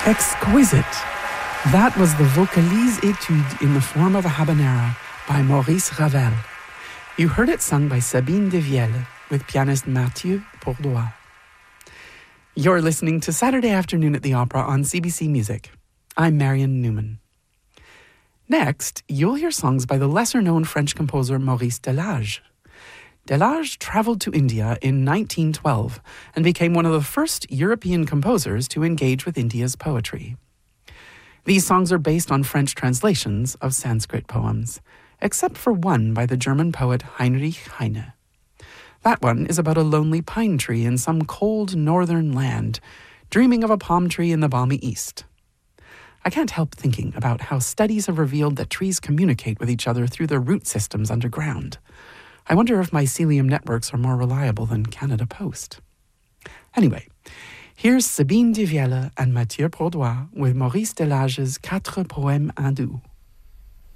Exquisite. That was the Vocalise Etude in the form of a habanera by Maurice Ravel. You heard it sung by Sabine Devielle with pianist Mathieu Bourdois. You're listening to Saturday Afternoon at the Opera on CBC Music. I'm Marion Newman. Next, you'll hear songs by the lesser-known French composer Maurice Delage. Delage traveled to India in 1912 and became one of the first European composers to engage with India's poetry. These songs are based on French translations of Sanskrit poems, except for one by the German poet Heinrich Heine. That one is about a lonely pine tree in some cold northern land, dreaming of a palm tree in the balmy east. I can't help thinking about how studies have revealed that trees communicate with each other through their root systems underground. I wonder if mycelium networks are more reliable than Canada Post. Anyway, here's Sabine Devielle and Mathieu Bourdois with Maurice Delage's Quatre Poèmes Hindous.